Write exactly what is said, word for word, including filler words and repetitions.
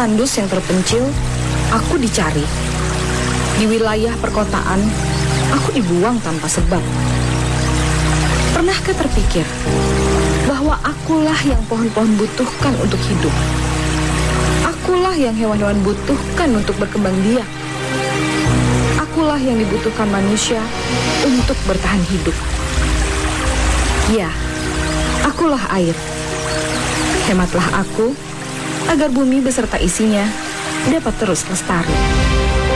tandus yang terpencil, aku dicari. Di wilayah perkotaan, aku dibuang tanpa sebab. Pernahkah terpikir bahwa akulah yang pohon-pohon butuhkan untuk hidup? Akulah yang hewan-hewan butuhkan untuk berkembang biak. Akulah yang dibutuhkan manusia untuk bertahan hidup. Ya, akulah air. Hematlah aku agar bumi beserta isinya dapat terus lestari.